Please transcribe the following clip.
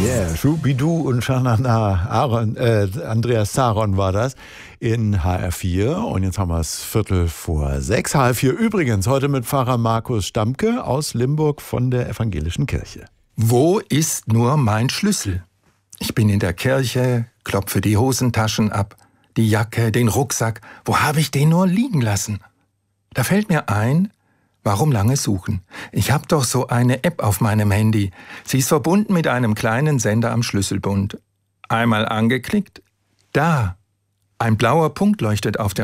Yeah, Schubidu und Shanana Andreas Zaron war das in HR4. Und jetzt haben wir es 5:45. HR4 übrigens heute mit Pfarrer Markus Stamke aus Limburg von der Evangelischen Kirche. Wo ist nur mein Schlüssel? Ich bin in der Kirche, klopfe die Hosentaschen ab, die Jacke, den Rucksack. Wo habe ich den nur liegen lassen? Da fällt mir ein, warum lange suchen? Ich habe doch so eine App auf meinem Handy. Sie ist verbunden mit einem kleinen Sender am Schlüsselbund. Einmal angeklickt, da. Ein blauer Punkt leuchtet auf der